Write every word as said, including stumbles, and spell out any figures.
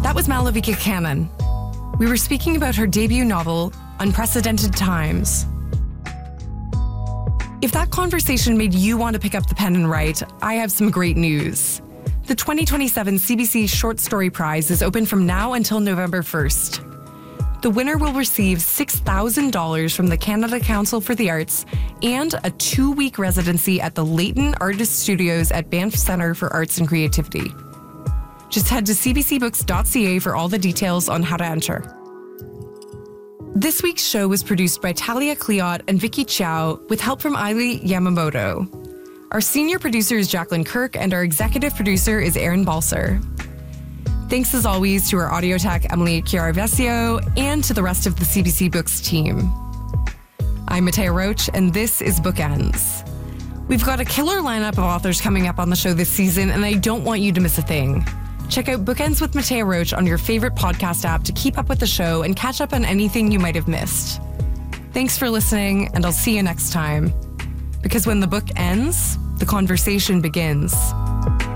That was Malavika Cannon. We were speaking about her debut novel, Unprecedented Times. If that conversation made you want to pick up the pen and write, I have some great news. The twenty twenty-seven C B C Short Story Prize is open from now until November first. The winner will receive six thousand dollars from the Canada Council for the Arts and a two-week residency at the Leighton Artist Studios at Banff Centre for Arts and Creativity. Just head to c b c books dot c a for all the details on how to enter. This week's show was produced by Talia Cleot and Vicky Chow with help from Aili Yamamoto. Our senior producer is Jacqueline Kirk and our executive producer is Aaron Balser. Thanks as always to our audio tech, Emily Chiaravesio, and to the rest of the C B C Books team. I'm Matea Roach, and this is Bookends. We've got a killer lineup of authors coming up on the show this season, and I don't want you to miss a thing. Check out Bookends with Matea Roach on your favorite podcast app to keep up with the show and catch up on anything you might have missed. Thanks for listening, and I'll see you next time. Because when the book ends, the conversation begins.